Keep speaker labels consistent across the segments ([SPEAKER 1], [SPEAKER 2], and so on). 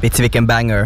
[SPEAKER 1] Vet du vilken banger?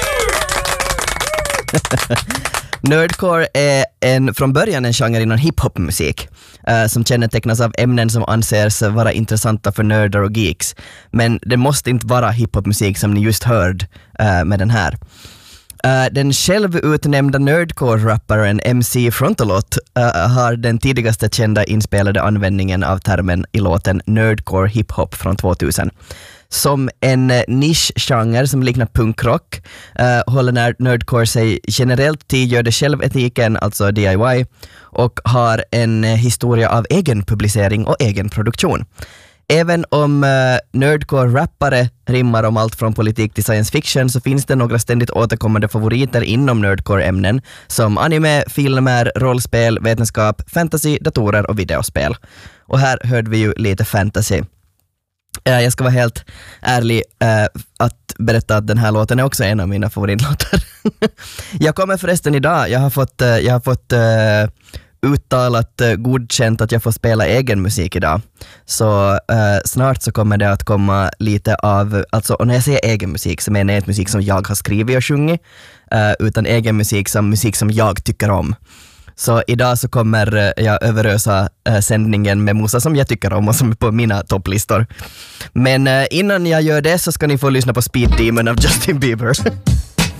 [SPEAKER 1] Nerdcore är från början en genre inom hiphopmusik som kännetecknas av ämnen som anses vara intressanta för nördar och geeks. Men det måste inte vara hiphopmusik som ni just hörde med den här. Den självutnämnda nerdcore-rapparen MC Frontalot har den tidigaste kända inspelade användningen av termen i låten nerdcore hiphop från 2000. Som en nischgenre som liknar punkrock håller nerdcore sig generellt till gör det själv-etiken, alltså DIY, och har en historia av egen publicering och egen produktion. Även om nerdcore-rappare rimmar om allt från politik till science fiction så finns det några ständigt återkommande favoriter inom nerdcore-ämnen som anime, filmer, rollspel, vetenskap, fantasy, datorer och videospel. Och här hörde vi ju lite fantasy. Jag ska vara helt ärlig att berätta att den här låten är också en av mina favoritlåtar. Jag kommer förresten idag, jag har fått uttalat godkänt att jag får spela egen musik idag. Så snart så kommer det att komma lite av, alltså, och när jag säger egen musik så menar jag inte musik som jag har skrivit och sjungit, utan egen musik som jag tycker om. Så idag så kommer jag överösa sändningen med musa som jag tycker om och som är på mina topplistor. Men innan jag gör det så ska ni få lyssna på Speed Demon av Justin Bieber.